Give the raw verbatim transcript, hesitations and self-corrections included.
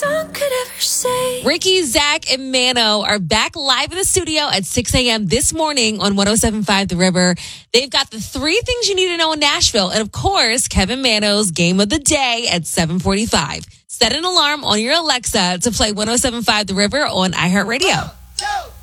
song could ever say. Ricky, Zach, and Mano are back live in the studio at six a.m. this morning on one oh seven point five The River. They've got the three things you need to know in Nashville. And, of course, Kevin Mano's Game of the Day at seven forty-five. Set an alarm on your Alexa to play one oh seven point five The River on iHeartRadio. One, two.